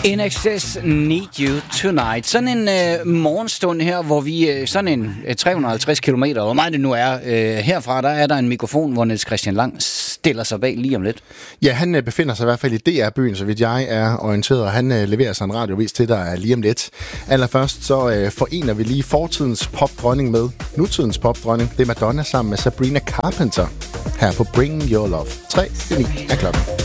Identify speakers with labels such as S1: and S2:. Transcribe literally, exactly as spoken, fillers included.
S1: In Excess Need You Tonight. Sådan en øh, morgenstund her, hvor vi øh, sådan en øh, tre hundrede og halvtreds kilometer, hvor meget det nu er, øh, herfra, der er der en mikrofon, hvor Niels Christian Lang stiller sig bag lige om lidt.
S2: Ja, han øh, befinder sig i hvert fald i D R-byen, så vidt jeg er orienteret, og han øh, leverer sig en radiovis til dig lige om lidt. Allerførst så øh, forener vi lige fortidens popdronning med nutidens popdronning. Det er Madonna sammen med Sabrina Carpenter her på Bring Your Love. tre til ni er klokken.